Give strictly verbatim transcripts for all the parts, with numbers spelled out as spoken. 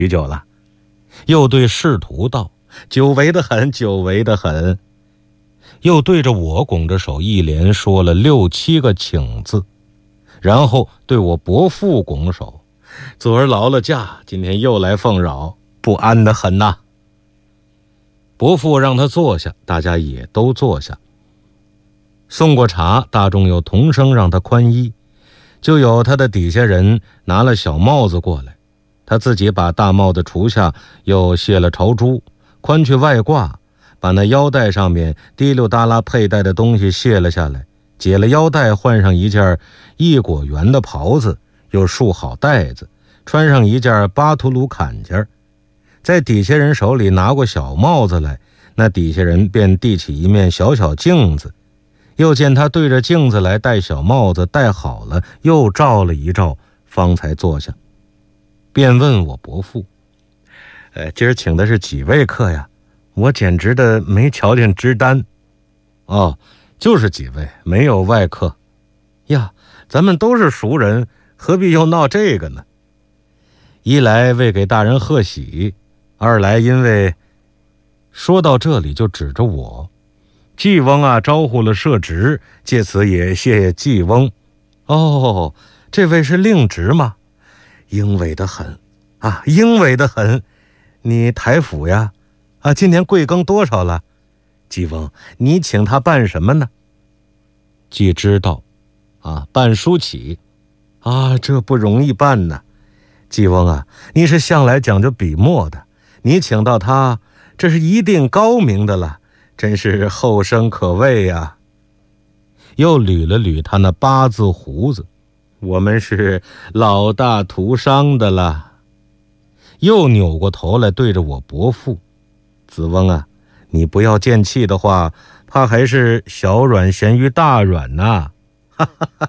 许久了。又对仕途道：久违得很，久违得很。又对着我拱着手一连说了六七个请字，然后对我伯父拱手：昨儿劳了驾，今天又来奉扰，不安得很呐。伯父让他坐下，大家也都坐下。送过茶，大众又同声让他宽衣，就有他的底下人拿了小帽子过来，他自己把大帽子除下，又卸了朝珠，宽去外挂，把那腰带上面滴溜达拉佩戴的东西卸了下来，解了腰带，换上一件一果园的袍子，又束好带子，穿上一件巴图鲁坎肩，在底下人手里拿过小帽子来，那底下人便递起一面小小镜子，又见他对着镜子来戴小帽子，戴好了，又照了一照，方才坐下。便问我伯父：呃，今儿请的是几位客呀？我简直的没瞧见支单。哦，就是几位，没有外客。呀，咱们都是熟人，何必又闹这个呢？一来为给大人贺喜，二来因为……说到这里就指着我，季翁啊招呼了摄职，借此也谢谢季翁。哦，这位是令侄吗？英伟得很啊，英伟得很。你台府呀？啊，今年贵庚多少了？季翁，你请他办什么呢？季知道啊，办书起啊，这不容易办呢。季翁啊，你是向来讲究笔墨的，你请到他，这是一定高明的了，真是后生可畏呀。又捋了捋他那八字胡子，我们是老大徒伤的了。又扭过头来对着我伯父：子翁啊，你不要见气的话，怕还是小软咸于大软呐、啊。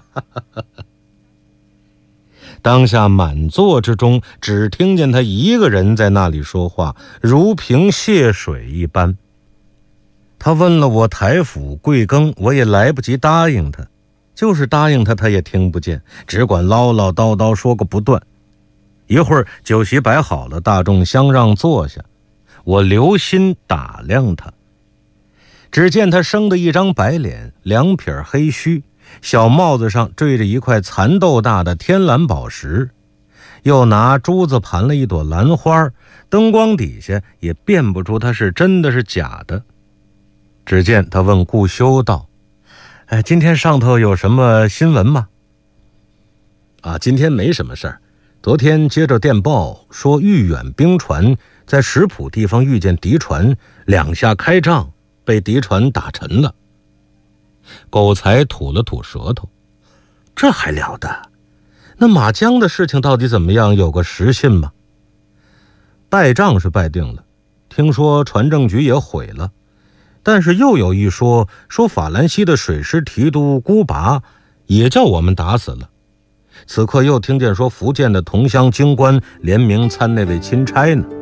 当下满座之中，只听见他一个人在那里说话，如凭泻水一般。他问了我台府贵庚，我也来不及答应他，就是答应他他也听不见，只管唠唠叨叨说个不断。一会儿酒席摆好了，大众相让坐下，我留心打量他，只见他生的一张白脸，两撇黑须，小帽子上缀着一块蚕豆大的天蓝宝石，又拿珠子盘了一朵兰花，灯光底下也辨不出他是真的是假的。只见他问顾修道：哎，今天上头有什么新闻吗？啊，今天没什么事儿。昨天接着电报说豫远兵船在石浦地方遇见敌船，两下开仗，被敌船打沉了。狗才吐了吐舌头：这还了得？那马江的事情到底怎么样？有个实信吗？败仗是败定了，听说船政局也毁了，但是又有一说，说法兰西的水师提督孤拔也叫我们打死了。此刻又听见说福建的同乡京官联名参那位钦差呢。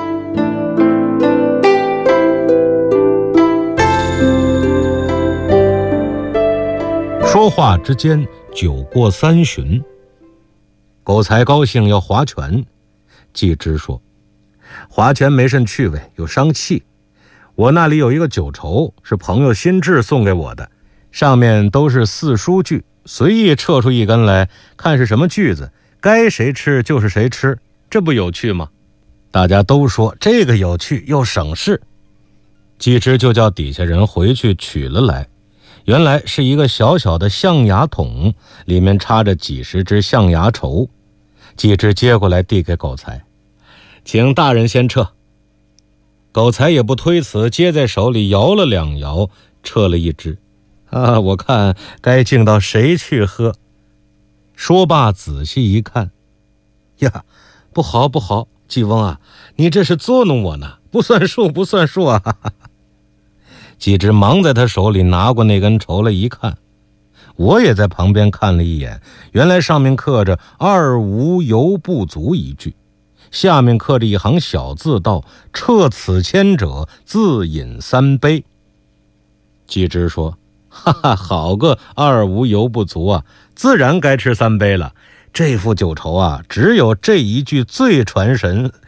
说话之间，酒过三巡，狗才高兴要划拳。季之说：划拳没甚趣味，有伤气。我那里有一个酒筹，是朋友新制送给我的，上面都是四书句，随意撤出一根来，看是什么句子，该谁吃就是谁吃，这不有趣吗？大家都说这个有趣又省事。季之就叫底下人回去取了来，原来是一个小小的象牙桶，里面插着几十只象牙绸。季之接过来递给狗才：请大人先撤。狗才也不推辞，接在手里摇了两摇，撤了一只。啊，我看该敬到谁去喝。说罢仔细一看，呀，不好不好，季翁啊，你这是作弄我呢，不算数不算数啊。季之忙在他手里拿过那根绸来一看，我也在旁边看了一眼，原来上面刻着二无犹不足一句，下面刻着一行小字道：撤此签者自饮三杯。季之说：哈哈，好个二无犹不足啊，自然该吃三杯了。这副酒筹啊，只有这一句最传神。